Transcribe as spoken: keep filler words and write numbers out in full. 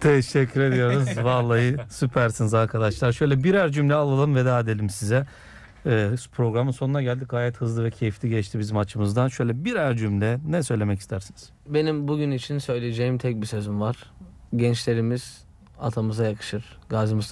Teşekkür ediyoruz. Vallahi süpersiniz arkadaşlar. Şöyle birer cümle alalım, veda edelim size. Ee, programın sonuna geldik. Gayet hızlı ve keyifli geçti bizim açımızdan. Şöyle birer cümle ne söylemek istersiniz? Benim bugün için söyleyeceğim tek bir sözüm var. Gençlerimiz atamıza yakışır. Gazi Mustafa